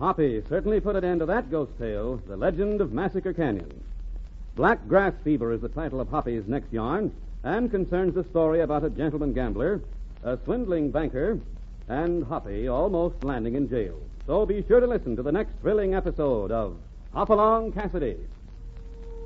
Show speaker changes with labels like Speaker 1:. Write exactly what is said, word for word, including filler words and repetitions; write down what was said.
Speaker 1: Hoppy certainly put an end to that ghost tale, The Legend of Massacre Canyon. Black Grass Fever is the title of Hoppy's next yarn and concerns the story about a gentleman gambler, a swindling banker, and Hoppy almost landing in jail. So be sure to listen to the next thrilling episode of Hop Along, Cassidy.